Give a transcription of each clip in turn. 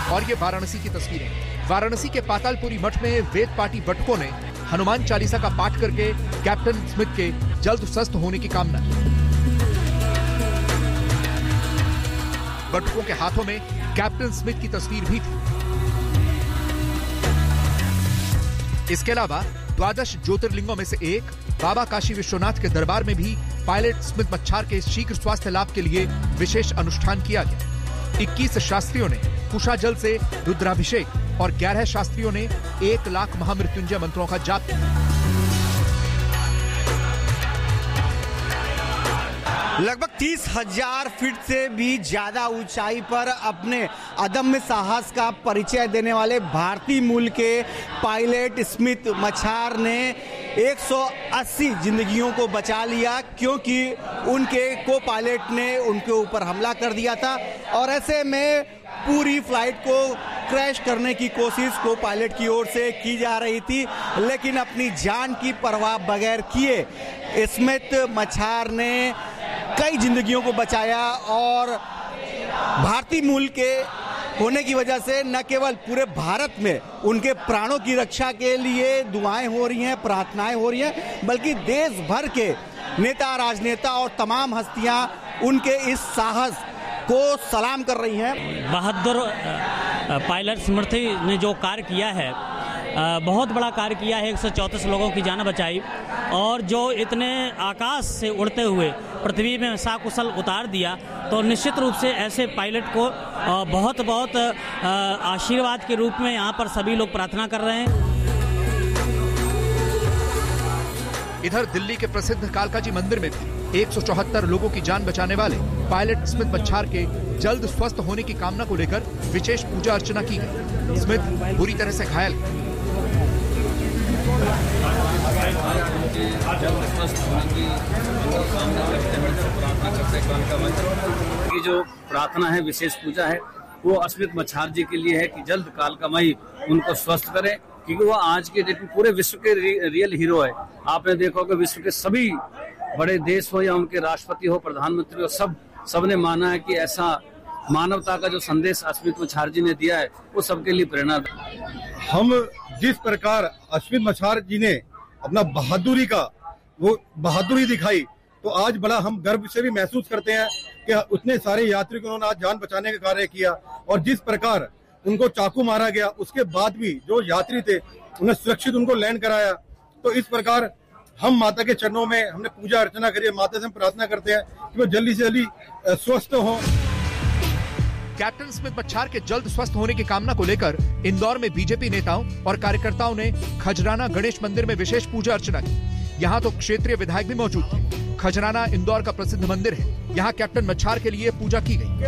और ये वाराणसी की तस्वीरें। वाराणसी के पातालपुरी मठ में वेद पाठी बटकों ने हनुमान चालीसा का पाठ करके कैप्टन स्मिथ के जल्द स्वस्थ होने की कामना की। बटकों के हाथों में कैप्टन स्मिथ की तस्वीर भी थी। इसके अलावा 12 ज्योतिर्लिंगों में से एक बाबा काशी विश्वनाथ के दरबार में भी पायलट स्मिथ मच्छार के शीघ्र स्वास्थ्य लाभ के लिए विशेष अनुष्ठान किया गया। 21 शास्त्रियों ने कुशा जल से रुद्राभिषेक और 11 शास्त्रियों ने 1 लाख महामृत्युंजय मंत्रों का जाप किया। लगभग 30,000 फीट से भी ज्यादा ऊंचाई पर अपने अदम्य साहस का परिचय देने वाले भारतीय मूल के पायलट स्मिथ मच्छार ने 180 जिंदगियों को बचा लिया, क्योंकि उनके को पायलट ने उनके ऊपर हमला कर दिया था और ऐसे में पूरी फ्लाइट को क्रैश करने की कोशिश को पायलट की ओर से की जा रही थी, लेकिन अपनी जान की परवाह बगैर किए स्मिथ मच्छार ने कई जिंदगियों को बचाया और भारतीय मूल के होने की वजह से न केवल पूरे भारत में उनके प्राणों की रक्षा के लिए दुआएं हो रही हैं, प्रार्थनाएं हो रही हैं, बल्कि देश भर के नेता, राजनेता और तमाम हस्तियां उनके इस साहस को सलाम कर रही हैं। बहादुर पायलट स्मिथ ने जो कार्य किया है, बहुत बड़ा कार्य किया है। 134 लोगों की जान बचाई और जो इतने आकाश से उड़ते हुए पृथ्वी में सकुशल उतार दिया, तो निश्चित रूप से ऐसे पायलट को बहुत बहुत आशीर्वाद के रूप में यहाँ पर सभी लोग प्रार्थना कर रहे हैं। इधर दिल्ली के प्रसिद्ध कालकाजी मंदिर में भी 174 लोगों की जान बचाने वाले पायलट स्मिथ मच्छार के जल्द स्वस्थ होने की कामना को लेकर विशेष पूजा अर्चना की गई। स्मिथ बुरी तरह से घायल है। ये जो प्रार्थना है, विशेष पूजा है, वो स्मिथ मच्छार जी के लिए है कि जल्द कालकामयी उनको स्वस्थ करे, क्योंकि वो आज के डेट में पूरे विश्व के रियल हीरो है। आपने देखा कि विश्व के सभी बड़े देश हो या उनके राष्ट्रपति हो, प्रधानमंत्री हो, सबने माना है कि ऐसा मानवता का जो संदेश स्मिथ मच्छार जी ने दिया है वो सबके लिए प्रेरणा। हम जिस प्रकार स्मिथ मच्छार जी ने अपना बहादुरी दिखाई, तो आज बड़ा हम गर्व से भी महसूस करते हैं कि उतने सारे यात्री को उन्होंने आज जान बचाने का कार्य किया और जिस प्रकार उनको चाकू मारा गया उसके बाद भी जो यात्री थे उन्हें सुरक्षित उनको लैंड कराया। तो इस प्रकार हम माता के चरणों में हमने पूजा अर्चना करी, माता से हम प्रार्थना करते हैं कि वो जल्दी से जल्दी स्वस्थ हो। कैप्टन स्मिथ मच्छार के जल्द स्वस्थ होने की कामना को लेकर इंदौर में बीजेपी नेताओं और कार्यकर्ताओं ने खजराना गणेश मंदिर में विशेष पूजा अर्चना की। यहाँ तो क्षेत्रीय विधायक भी मौजूद थे। खजराना इंदौर का प्रसिद्ध मंदिर है। यहाँ कैप्टन मच्छार के लिए पूजा की गई।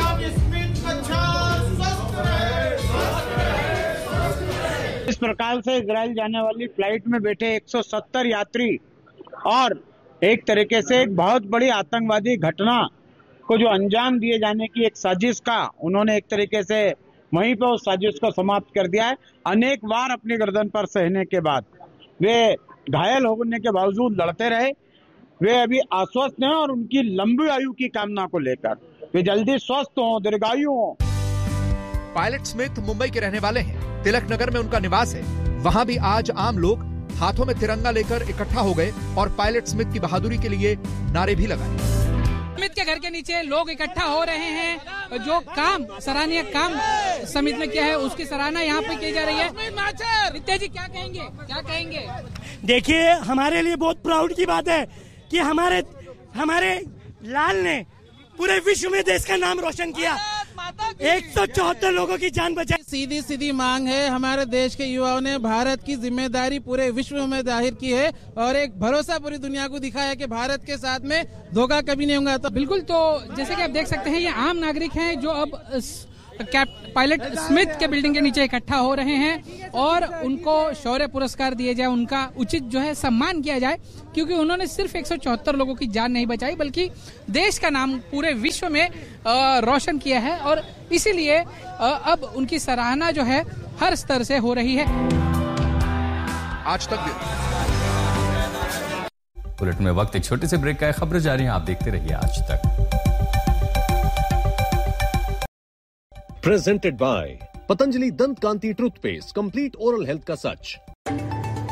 इस प्रकार से इजराइल जाने वाली फ्लाइट में बैठे 170 यात्री और एक तरीके से एक बहुत बड़ी आतंकवादी घटना को जो अंजाम दिए जाने की एक साजिश का उन्होंने एक तरीके से वहीं पर उस साजिश को समाप्त कर दिया है। अनेक बार अपनी गर्दन पर सहने के बाद वे घायल होने के बावजूद लड़ते रहे। वे अभी आश्वस्त हैं और उनकी लंबी आयु की कामना को लेकर वे जल्दी स्वस्थ हों, दीर्घायु हों। पायलट स्मिथ मुंबई के रहने वाले हैं। तिलक नगर में उनका निवास है। वहाँ भी आज आम लोग हाथों में तिरंगा लेकर इकट्ठा हो गए और पायलट स्मिथ की बहादुरी के लिए नारे भी लगाए। स्मिथ के घर के नीचे लोग इकट्ठा हो रहे हैं। जो काम सराहनीय काम स्मिथ ने किया है उसकी सराहना यहाँ पे की जा रही है। नित्या जी क्या कहेंगे? देखिए, हमारे लिए बहुत प्राउड की बात है कि हमारे लाल ने पूरे विश्व में देश का नाम रोशन किया। 174 लोगों की जान बचाई। सीधी मांग है। हमारे देश के युवाओं ने भारत की जिम्मेदारी पूरे विश्व में जाहिर की है और एक भरोसा पूरी दुनिया को दिखाया कि भारत के साथ में धोखा कभी नहीं होगा। तो बिल्कुल, तो जैसे कि आप देख सकते हैं ये आम नागरिक हैं जो अब पायलट स्मिथ के बिल्डिंग के नीचे इकट्ठा हो रहे हैं और उनको शौर्य पुरस्कार दिए जाए, उनका उचित जो है सम्मान किया जाए, क्योंकि उन्होंने सिर्फ 174 लोगों की जान नहीं बचाई बल्कि देश का नाम पूरे विश्व में रोशन किया है और इसीलिए अब उनकी सराहना जो है हर स्तर से हो रही है। आज तक बुलेटिन में वक्त एक छोटे से ब्रेक का है। खबरें जारी हैं, आप देखते रहिए आज तक। Presented by पतंजलि दंत कांति टूथपेस्ट, कंप्लीट ओरल हेल्थ का सच।